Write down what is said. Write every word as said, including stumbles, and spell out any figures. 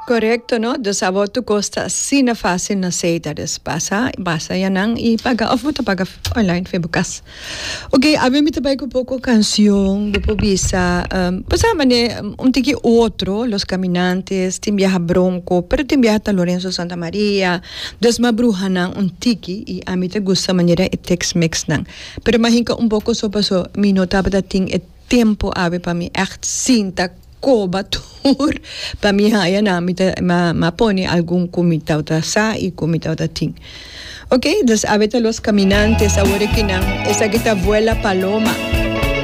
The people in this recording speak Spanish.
Correcto, ¿no? Dus abo tu costa sina fácil na seita des basa basa yanang i paga of mo paga online fe bukas. Okay, abi mi tabay ko poco canción, bupo bisa um, pasama ne un tiki otro los caminantes, timbiaja Bronco, pero timbiaja ta Lorenzo Santa Maria, des mabruja nang un tiki i a mi te gusta manera e Tex-Mex nang. Pero mahinka un poco so paso mi nota pa ting e tempo abi pa mi echt sinta Koba tour para mi haya na mi ma ma pone algún comita o sa y comita o ting. Okay, dus abeta los caminantes ahora que nan esa que ta vuela paloma.